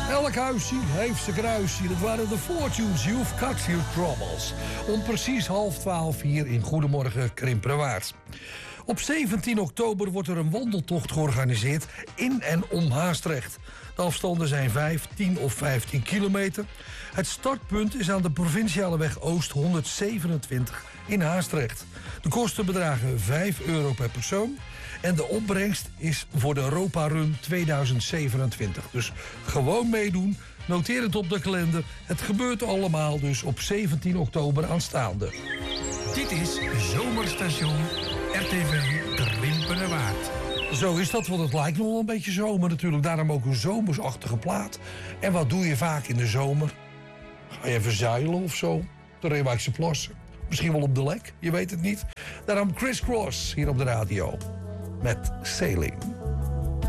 Elk huisje heeft zijn kruisje. Dat waren de Fortunes, You've Got Your Troubles. Om precies 11:30 hier in Goedemorgen Krimpenerwaard. Op 17 oktober wordt er een wandeltocht georganiseerd in en om Haastrecht. De afstanden zijn 5, 10 of 15 kilometer. Het startpunt is aan de provinciale weg Oost 127 in Haastrecht. De kosten bedragen €5 per persoon. En de opbrengst is voor de Europa Run 2027. Dus gewoon meedoen. Noteer het op de kalender. Het gebeurt allemaal dus op 17 oktober aanstaande. Dit is Zomerstation RTV Krimpenerwaard. Zo is dat, want het lijkt nog wel een beetje zomer natuurlijk. Daarom ook een zomersachtige plaat. En wat doe je vaak in de zomer? Ga je even zeilen of zo? De Reewijkse Plassen. Misschien wel op de Lek, je weet het niet. Daarom Criss Cross hier op de radio. Met Sailing.